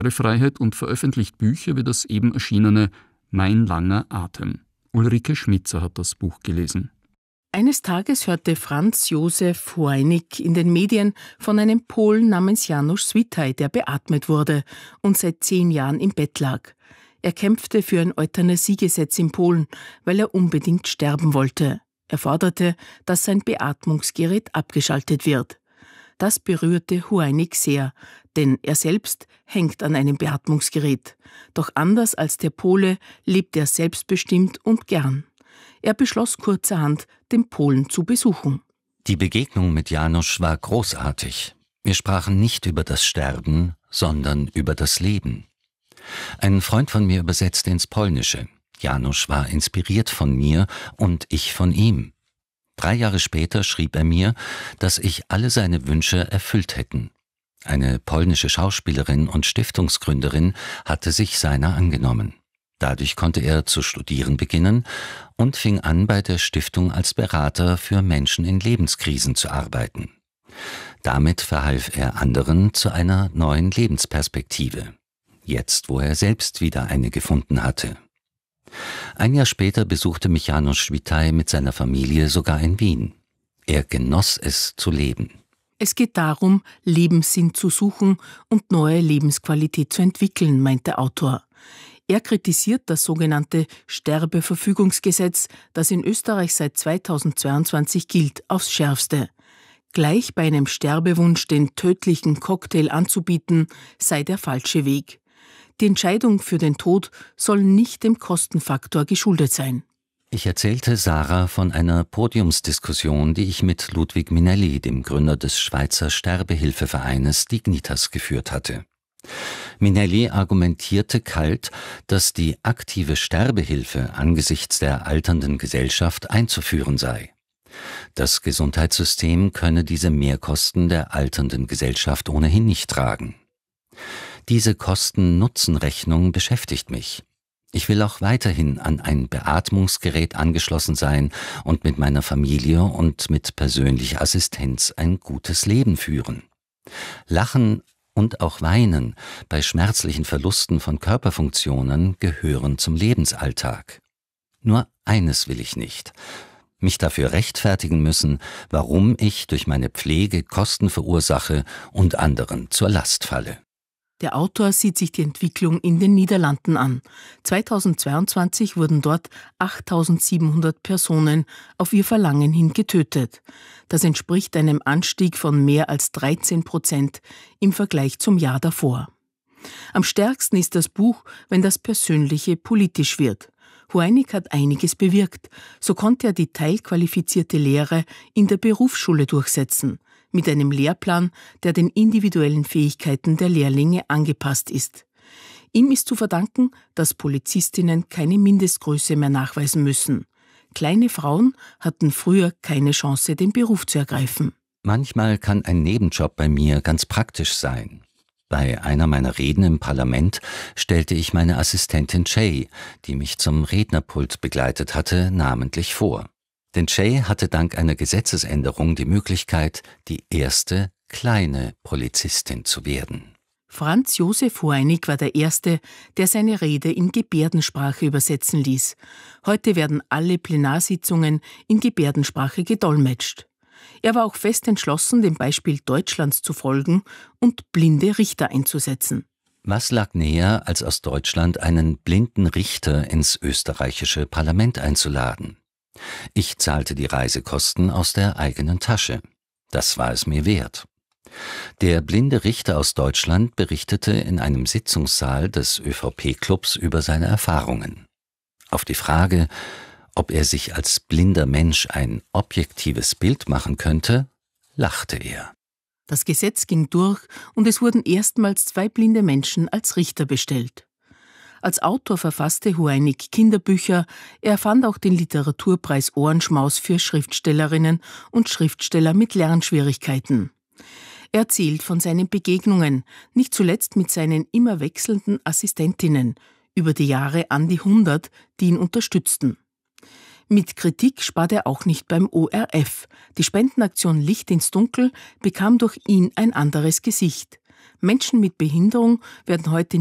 Freiheit und veröffentlicht Bücher wie das eben erschienene Mein langer Atem. Ulrike Schmitzer hat das Buch gelesen. Eines Tages hörte Franz Josef Hoenig in den Medien von einem Polen namens Janusz Switaj, der beatmet wurde und seit 10 Jahren im Bett lag. Er kämpfte für ein Euthanasiegesetz in Polen, weil er unbedingt sterben wollte. Er forderte, dass sein Beatmungsgerät abgeschaltet wird. Das berührte Hoenig sehr, denn er selbst hängt an einem Beatmungsgerät. Doch anders als der Pole lebt er selbstbestimmt und gern. Er beschloss kurzerhand, den Polen zu besuchen. Die Begegnung mit Janusz war großartig. Wir sprachen nicht über das Sterben, sondern über das Leben. Ein Freund von mir übersetzte ins Polnische. Janusz war inspiriert von mir und ich von ihm. 3 Jahre später schrieb er mir, dass ich alle seine Wünsche erfüllt hätten. Eine polnische Schauspielerin und Stiftungsgründerin hatte sich seiner angenommen. Dadurch konnte er zu studieren beginnen und fing an, bei der Stiftung als Berater für Menschen in Lebenskrisen zu arbeiten. Damit verhalf er anderen zu einer neuen Lebensperspektive, jetzt wo er selbst wieder eine gefunden hatte. 1 Jahr später besuchte mich Janusz Switaj mit seiner Familie sogar in Wien. Er genoss es zu leben. Es geht darum, Lebenssinn zu suchen und neue Lebensqualität zu entwickeln, meint der Autor. Er kritisiert das sogenannte Sterbeverfügungsgesetz, das in Österreich seit 2022 gilt, aufs Schärfste. Gleich bei einem Sterbewunsch den tödlichen Cocktail anzubieten, sei der falsche Weg. Die Entscheidung für den Tod soll nicht dem Kostenfaktor geschuldet sein. Ich erzählte Sarah von einer Podiumsdiskussion, die ich mit Ludwig Minelli, dem Gründer des Schweizer Sterbehilfevereines Dignitas, geführt hatte. Minelli argumentierte kalt, dass die aktive Sterbehilfe angesichts der alternden Gesellschaft einzuführen sei. Das Gesundheitssystem könne diese Mehrkosten der alternden Gesellschaft ohnehin nicht tragen. Diese Kosten-Nutzen-Rechnung beschäftigt mich. Ich will auch weiterhin an ein Beatmungsgerät angeschlossen sein und mit meiner Familie und mit persönlicher Assistenz ein gutes Leben führen. Lachen und auch Weinen bei schmerzlichen Verlusten von Körperfunktionen gehören zum Lebensalltag. Nur eines will ich nicht: mich dafür rechtfertigen müssen, warum ich durch meine Pflege Kosten verursache und anderen zur Last falle. Der Autor sieht sich die Entwicklung in den Niederlanden an. 2022 wurden dort 8.700 Personen auf ihr Verlangen hin getötet. Das entspricht einem Anstieg von mehr als 13% im Vergleich zum Jahr davor. Am stärksten ist das Buch, wenn das Persönliche politisch wird. Hoenig hat einiges bewirkt. So konnte er die teilqualifizierte Lehre in der Berufsschule durchsetzen, mit einem Lehrplan, der den individuellen Fähigkeiten der Lehrlinge angepasst ist. Ihm ist zu verdanken, dass Polizistinnen keine Mindestgröße mehr nachweisen müssen. Kleine Frauen hatten früher keine Chance, den Beruf zu ergreifen. Manchmal kann ein Nebenjob bei mir ganz praktisch sein. Bei einer meiner Reden im Parlament stellte ich meine Assistentin Jay, die mich zum Rednerpult begleitet hatte, namentlich vor. Denn Jay hatte dank einer Gesetzesänderung die Möglichkeit, die erste kleine Polizistin zu werden. Franz Josef Hoenig war der Erste, der seine Rede in Gebärdensprache übersetzen ließ. Heute werden alle Plenarsitzungen in Gebärdensprache gedolmetscht. Er war auch fest entschlossen, dem Beispiel Deutschlands zu folgen und blinde Richter einzusetzen. Was lag näher, als aus Deutschland einen blinden Richter ins österreichische Parlament einzuladen? Ich zahlte die Reisekosten aus der eigenen Tasche. Das war es mir wert. Der blinde Richter aus Deutschland berichtete in einem Sitzungssaal des ÖVP-Clubs über seine Erfahrungen. Auf die Frage, ob er sich als blinder Mensch ein objektives Bild machen könnte, lachte er. Das Gesetz ging durch und es wurden erstmals 2 blinde Menschen als Richter bestellt. Als Autor verfasste Hoenig Kinderbücher. Er fand auch den Literaturpreis Ohrenschmaus für Schriftstellerinnen und Schriftsteller mit Lernschwierigkeiten. Er erzählt von seinen Begegnungen, nicht zuletzt mit seinen immer wechselnden Assistentinnen, über die Jahre an die 100, die ihn unterstützten. Mit Kritik spart er auch nicht beim ORF. Die Spendenaktion Licht ins Dunkel bekam durch ihn ein anderes Gesicht. Menschen mit Behinderung werden heute